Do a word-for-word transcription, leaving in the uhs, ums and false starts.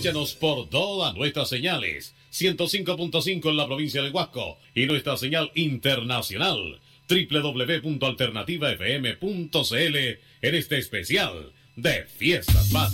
Escúchanos por todas nuestras señales. ciento cinco punto cinco en la provincia del Huasco y nuestra señal internacional doble u doble u doble u punto alternativa f m punto c l en este especial de Fiestas Patrias.